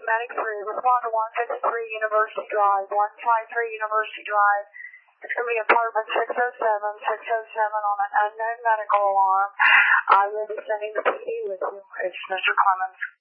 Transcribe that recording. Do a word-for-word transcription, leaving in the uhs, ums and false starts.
Medic three, respond to one fifty-three University Drive, one fifty-three University Drive. It's going to be apartment six oh seven, six oh seven on an unknown medical alarm. I will be sending the P D with you. It's Mister Clemens.